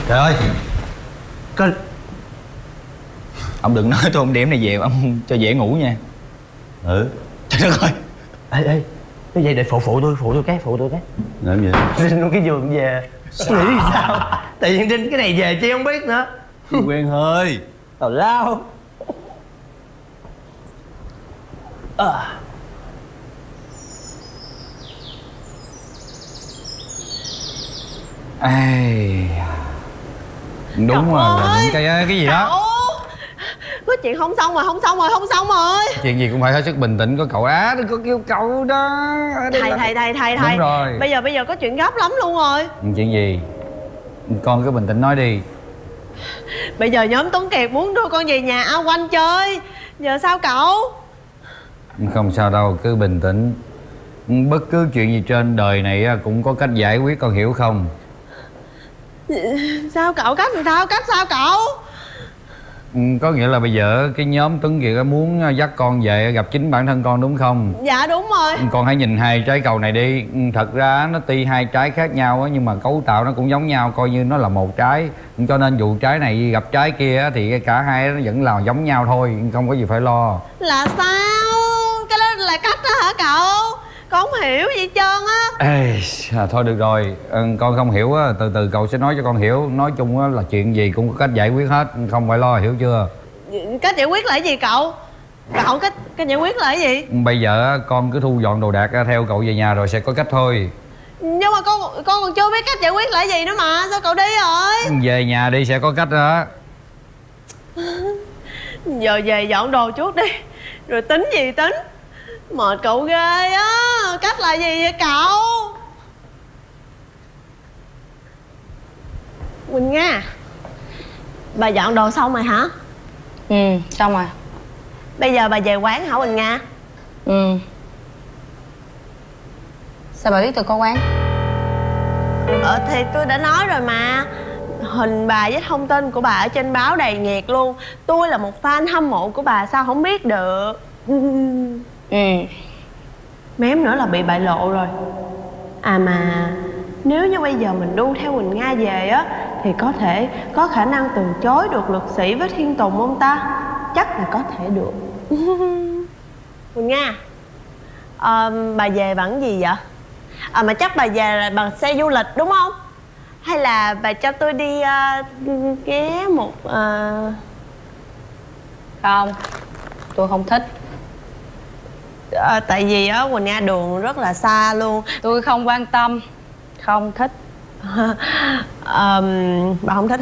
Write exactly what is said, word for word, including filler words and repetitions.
Trời ơi, Có... ông đừng nói tôi không điểm này về ông cho dễ ngủ nha. Ừ. Trời đất ơi. Ê ê, cái vậy để phụ phụ tôi, phụ tôi cái, phụ tôi cái. Làm gì? Rinh luôn cái giường về. Nghĩ thì sao? Tự nhiên Rinh cái này về chứ không biết nữa. Quen hơi. Tào lao. À. Ây, đúng Cậu rồi, là ơi, những cái cái gì đó. Cậu, có chuyện không xong rồi, không xong rồi, không xong rồi. Chuyện gì cũng phải hết sức bình tĩnh. Có cậu Á đừng có kêu cậu đó. Thầy, thầy, thầy, thầy, thầy. Đúng rồi. Bây giờ, bây giờ có chuyện gấp lắm luôn rồi. Chuyện gì? Con cứ bình tĩnh nói đi. Bây giờ nhóm Tuấn Kiệt muốn đưa con về nhà ao quanh chơi. Giờ sao cậu? Không sao đâu, cứ bình tĩnh. Bất cứ chuyện gì trên đời này cũng có cách giải quyết, con hiểu không? Sao cậu? Cách làm sao? Cách sao cậu? Có nghĩa là bây giờ cái nhóm Tuấn Kiệt muốn dắt con về gặp chính bản thân con đúng không? Dạ đúng rồi. Con hãy nhìn hai trái cầu này đi. Thật ra nó tuy hai trái khác nhau nhưng mà cấu tạo nó cũng giống nhau, coi như nó là một trái. Cho nên dù trái này gặp trái kia thì cả hai nó vẫn là giống nhau thôi, không có gì phải lo. Là sao? Cái đó là cách đó hả cậu? Con không hiểu gì hết trơn á. Ê, à, thôi được rồi, ừ, con không hiểu á, từ từ cậu sẽ nói cho con hiểu. Nói chung á là chuyện gì cũng có cách giải quyết hết, không phải lo, hiểu chưa? Cách giải quyết là cái gì cậu? Cậu cách cách giải quyết là cái gì? Bây giờ á, con cứ thu dọn đồ đạc ra, theo cậu về nhà rồi sẽ có cách thôi. Nhưng mà con con còn chưa biết cách giải quyết là cái gì nữa mà. Sao cậu đi rồi? Về nhà đi sẽ có cách đó. Giờ về dọn đồ trước đi, rồi tính gì tính. Mệt cậu ghê á. Cách là gì vậy cậu? Quỳnh Nga, bà dọn đồ xong rồi hả? Ừ, xong rồi. Bây giờ bà về quán hả Quỳnh Nga? Ừ. Sao bà biết tôi có quán? Ờ thì tôi đã nói rồi mà. Hình bà với thông tin của bà ở trên báo đầy nghẹt luôn. Tôi là một fan hâm mộ của bà, sao không biết được. Ừ. Mém nữa là bị bại lộ rồi. À mà nếu như bây giờ mình đu theo Quỳnh Nga về á thì có thể có khả năng từ chối được Lực Sĩ với Thiên Tùng không ta? Chắc là có thể được. Quỳnh Nga, à, bà về bằng gì vậy? À mà chắc bà về là bằng xe du lịch đúng không? Hay là bà cho tôi đi uh, ghé một uh... Không, tôi không thích. à, Tại vì á Quỳnh Nga đường rất là xa luôn. Tôi không quan tâm. Không thích. um, Bà không thích